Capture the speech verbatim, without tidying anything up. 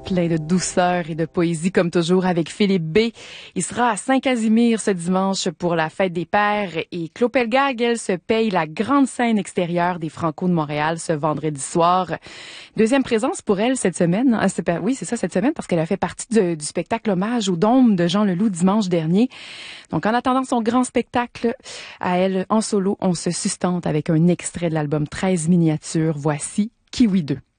plein de douceur et de poésie comme toujours avec Philippe B. Il sera à Saint-Casimir ce dimanche pour la fête des pères et Claude Pelgag, elle, se paye la grande scène extérieure des Franco de Montréal ce vendredi soir. Deuxième présence pour elle cette semaine. Ah, c'est, oui, c'est ça cette semaine parce qu'elle a fait partie de, du spectacle hommage au Dôme de Jean Leloup dimanche dernier. Donc en attendant son grand spectacle à elle en solo, on se sustente avec un extrait de l'album treize miniatures. Voici Kiwi deux.